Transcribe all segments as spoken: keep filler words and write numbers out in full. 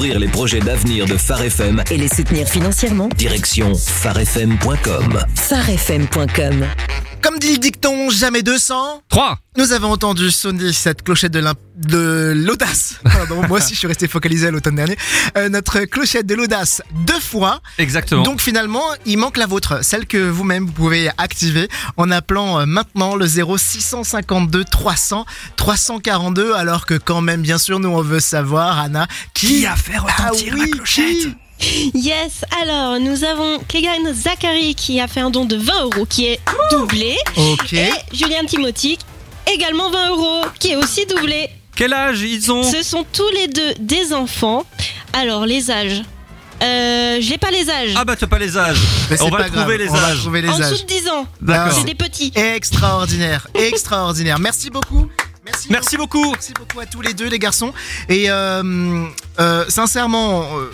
découvrir les projets d'avenir de Phare F M et les soutenir financièrement. Direction phare f m point com. phare f m point com. Comme dit le dicton, jamais deux cents. trois. Nous avons entendu sonner cette clochette de, l'imp- de l'audace. Pardon, moi aussi je suis resté focalisé à l'automne dernier. Euh, notre clochette de l'audace deux fois. Exactement. Donc finalement, il manque la vôtre, celle que vous-même vous pouvez activer en appelant euh, maintenant le zéro six cent cinquante-deux trois cents trois cent quarante-deux. Alors que quand même, bien sûr, nous on veut savoir, Anna, qui, Qui a fait retentir ah, oui, la clochette qui Yes, alors nous avons Kegan Zachary qui a fait un don de vingt euros qui est doublé. Ok. Et Julien Timothy, également vingt euros, qui est aussi doublé. Quel âge ils ont? Ce sont tous les deux des enfants. Alors, les âges. Euh, j'ai pas les âges. Ah bah t'as pas les âges. Mais c'est On va pas trouver grave, les on va âges. trouver les en âges. dessous de dix ans. D'accord. C'est des petits. Extraordinaire, extraordinaire. Merci beaucoup. Merci, Merci beaucoup. Merci beaucoup à tous les deux, les garçons. Et euh, euh, sincèrement, euh,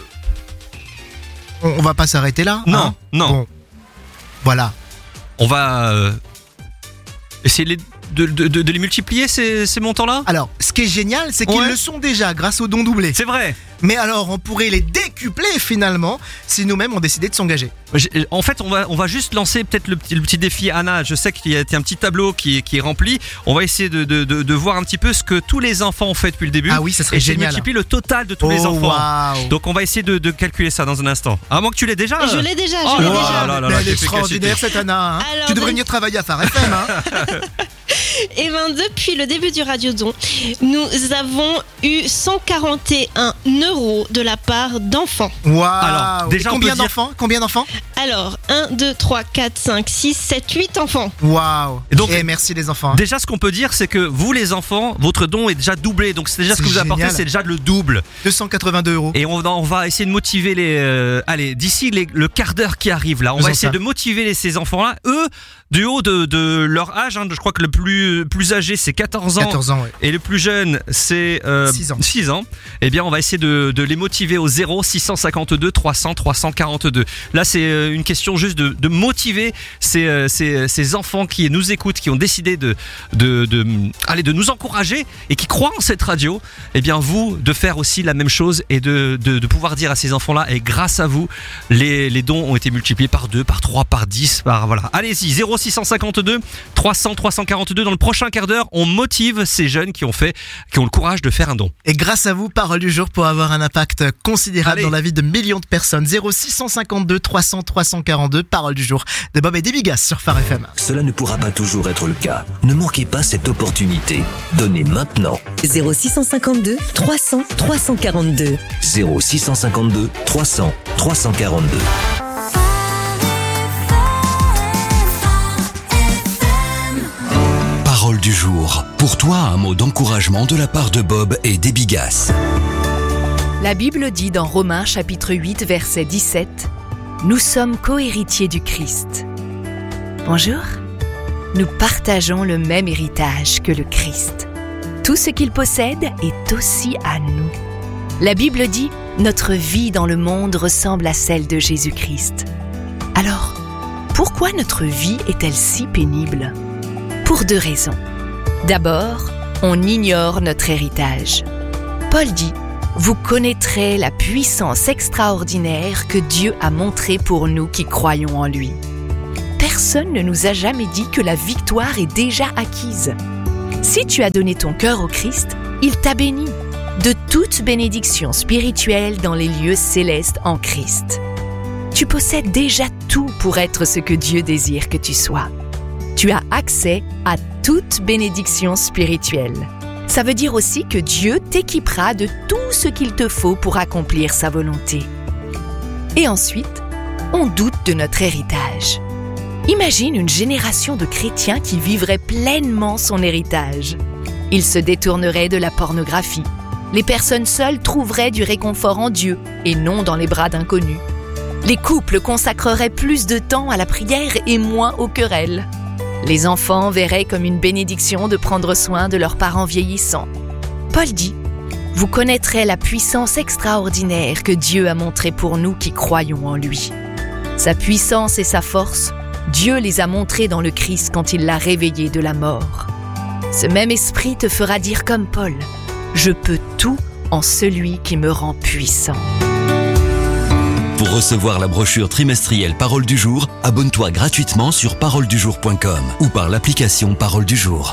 on, on va pas s'arrêter là. Non, hein non. Bon, voilà. On va euh, essayer de les, de, de, de, de les multiplier ces, ces montants-là. Alors, ce qui est génial, c'est qu'ils Ouais. le sont déjà grâce au don doublé. C'est vrai. Mais alors, on pourrait les décupler finalement si nous-mêmes on décidait de s'engager. J'ai- En fait, on va, on va juste lancer peut-être le petit, le petit défi. Anna, je sais qu'il y a un petit tableau qui, qui est rempli. On va essayer de, de, de, de voir un petit peu ce que tous les enfants ont fait depuis le début. Ah oui, ça serait Et j'ai génial. multiplié le total de tous les Oh, enfants. waouh. Donc on va essayer de, de calculer ça dans un instant. À moins que tu l'aies déjà. Je l'ai déjà, Oh je l'ai là déjà. là là là, Mais elle quelle est extraordinaire efficacité. cette Anna. Hein. Alors, tu devrais de- venir travailler à Phare F M. Hein. Et ben depuis le début du Radiodon, nous avons eu cent quarante et un euros de la part d'enfants. Waouh. Alors, déjà, Et on combien peut dire- d'enfants Combien d'enfants Alors, un, deux, trois, quatre, cinq, six, sept, huit enfants. Waouh. Et donc- Et merci les enfants. hein. Déjà, ce qu'on peut dire, c'est que vous, les enfants, votre don est déjà doublé. Donc, c'est déjà ce C'est que vous apportez, génial. c'est déjà le double. deux cent quatre-vingt-deux euros. Et on, on va essayer de motiver les. euh, allez, d'ici les- le quart d'heure qui arrive là, on Faisons va essayer ça. de motiver les- ces enfants-là. Eux, du haut de, de leur âge, hein, je crois que le plus, plus âgé, c'est quatorze ans. quatorze ans, ouais. Et le plus jeune, c'est euh, six ans. six ans. Eh bien, on va essayer de, de les motiver au zéro six cent cinquante-deux trois cents trois cent quarante-deux. Là, c'est euh, une question juste de, de motiver ces, euh, ces, ces enfants qui nous écoutent, qui ont décidé de, de, de, allez, de nous encourager et qui croient en cette radio. Eh bien, vous, de faire aussi la même chose et de, de, de pouvoir dire à ces enfants-là, et grâce à vous, les, les dons ont été multipliés par deux, par trois, par dix, par voilà. Allez-y, zéro six cent cinquante-deux trois cents trois cent quarante-deux. Dans le prochain quart d'heure, on motive ces jeunes qui ont fait, qui ont le courage de faire un don. Et grâce à vous, Parole du jour pour avoir un impact considérable Allez. dans la vie de millions de personnes. zéro six cent cinquante-deux trois cents trois cent quarante-deux, Parole du jour de Bob et des Bigas sur Phare F M. Cela ne pourra pas toujours être le cas. Ne manquez pas cette opportunité. Donnez maintenant. zéro six cent cinquante-deux trois cents trois cent quarante-deux. zéro six cent cinquante-deux trois cents trois cent quarante-deux. Parole du jour. Pour toi, un mot d'encouragement de la part de Bob et des Bigas. La Bible dit dans Romains chapitre huit verset dix-sept « Nous sommes co-héritiers du Christ ». Bonjour, nous partageons le même héritage que le Christ. Tout ce qu'il possède est aussi à nous. La Bible dit « Notre vie dans le monde ressemble à celle de Jésus-Christ ». Alors, pourquoi notre vie est-elle si pénible ? Pour deux raisons. D'abord, on ignore notre héritage. Paul dit « Vous connaîtrez la puissance extraordinaire que Dieu a montrée pour nous qui croyons en lui. » Personne ne nous a jamais dit que la victoire est déjà acquise. Si tu as donné ton cœur au Christ, il t'a béni de toute bénédiction spirituelle dans les lieux célestes en Christ. Tu possèdes déjà tout pour être ce que Dieu désire que tu sois. Tu as accès à toute bénédiction spirituelle. Ça veut dire aussi que Dieu t'équipera de tout ce qu'il te faut pour accomplir sa volonté. Et ensuite, on doute de notre héritage. Imagine une génération de chrétiens qui vivraient pleinement son héritage. Ils se détourneraient de la pornographie. Les personnes seules trouveraient du réconfort en Dieu et non dans les bras d'inconnus. Les couples consacreraient plus de temps à la prière et moins aux querelles. Les enfants verraient comme une bénédiction de prendre soin de leurs parents vieillissants. Paul dit « Vous connaîtrez la puissance extraordinaire que Dieu a montrée pour nous qui croyons en lui. » Sa puissance et sa force, Dieu les a montrées dans le Christ quand il l'a réveillé de la mort. Ce même esprit te fera dire comme Paul « Je peux tout en celui qui me rend puissant. Pour recevoir la brochure trimestrielle Parole du jour, abonne-toi gratuitement sur parole du jour point com ou par l'application Parole du jour.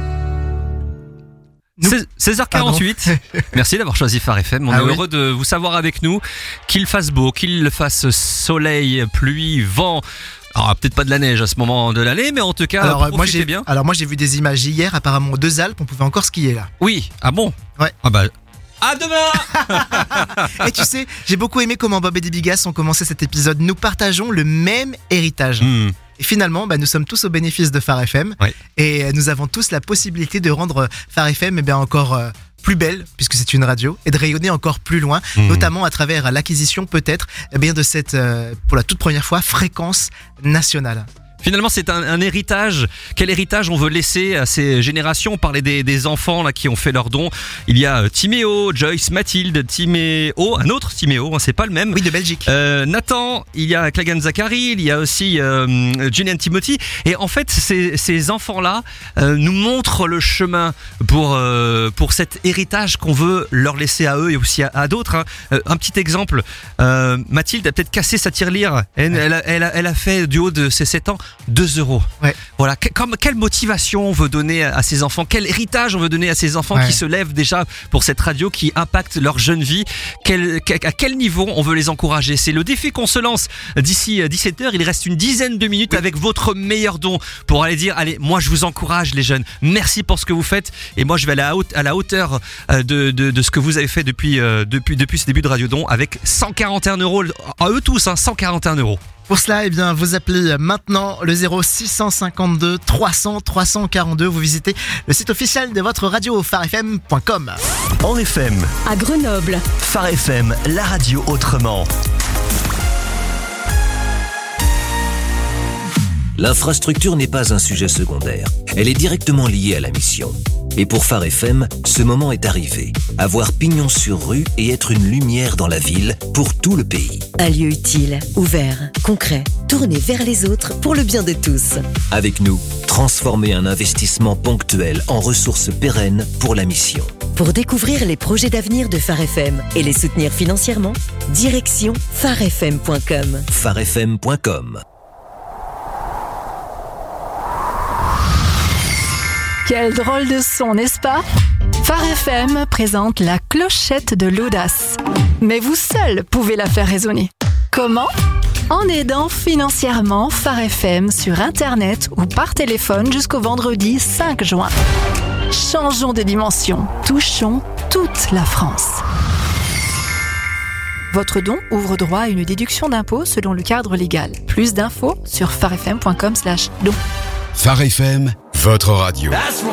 seize heures quarante-huit. Merci d'avoir choisi Phare F M. On ah est oui. heureux de vous savoir avec nous. Qu'il fasse beau, qu'il fasse soleil, pluie, vent. Alors peut-être pas de la neige à ce moment de l'année, mais en tout cas, Alors, profitez moi, j'ai, bien. alors moi j'ai vu des images hier, apparemment aux deux Alpes, on pouvait encore skier là. Oui, ah bon? Ouais. Ah bah, à demain. Et tu sais, j'ai beaucoup aimé comment Bob et Debbie Gass ont commencé cet épisode. Nous partageons le même héritage. Mmh. Et finalement, bah, nous sommes tous au bénéfice de Phare F M. Ouais. Et nous avons tous la possibilité de rendre Phare F M eh bien, encore euh, plus belle, puisque c'est une radio, et de rayonner encore plus loin, Mmh. notamment à travers l'acquisition peut-être eh bien, de cette, euh, pour la toute première fois, fréquence nationale. Finalement, c'est un, un héritage. Quel héritage on veut laisser à ces générations? On parlait des, des enfants là qui ont fait leurs dons. Il y a euh, Timéo, Joyce, Mathilde, Timéo, un autre Timéo, hein, c'est pas le même. Oui, de Belgique. Euh, Nathan, il y a Klagan Zachary, il y a aussi euh, Julian Timothy. Et en fait, ces, ces enfants-là euh, nous montrent le chemin pour euh, pour cet héritage qu'on veut leur laisser à eux et aussi à, à d'autres. Hein. Euh, un petit exemple, euh, Mathilde a peut-être cassé sa tirelire. Elle, Ouais. elle, a, elle, a, elle a fait du haut de ses sept ans deux euros. Ouais. Voilà. Que- Comme, quelle motivation on veut donner à ces enfants? Quel héritage on veut donner à ces enfants Ouais. qui se lèvent déjà pour cette radio qui impacte leur jeune vie? Quel, à quel niveau on veut les encourager? C'est le défi qu'on se lance d'ici dix-sept heures. Il reste une dizaine de minutes avec votre meilleur don pour aller dire, allez, moi je vous encourage les jeunes. Merci pour ce que vous faites. Et moi je vais aller à, haute, à la hauteur euh, de, de, de ce que vous avez fait depuis, euh, depuis, depuis ce début de Radio Don avec cent quarante et un euros. À eux tous, hein, cent quarante et un euros. Pour cela, eh bien, vous appelez maintenant le zéro six cent cinquante-deux trois cents trois cent quarante-deux. Vous visitez le site officiel de votre radio, phare f m point com. En F M, À Grenoble, Phare F M, la radio autrement. L'infrastructure n'est pas un sujet secondaire. Elle est directement liée à la mission. Et pour Phare F M, ce moment est arrivé. Avoir pignon sur rue et être une lumière dans la ville pour tout le pays. un lieu utile, ouvert, concret, tourné vers les autres pour le bien de tous. Avec nous, transformer un investissement ponctuel en ressources pérennes pour la mission. Pour découvrir les projets d'avenir de Phare F M et les soutenir financièrement, direction phare f m point com. phare f m point com. Quel drôle de son, n'est-ce pas? Phare F M présente la clochette de l'audace. Mais vous seul pouvez la faire résonner. Comment? En aidant financièrement Phare F M sur Internet ou par téléphone jusqu'au vendredi cinq juin. Changeons de dimension, touchons toute la France. Votre don ouvre droit à une déduction d'impôt selon le cadre légal. Plus d'infos sur phare f m point com slash don. Phare F M, votre radio.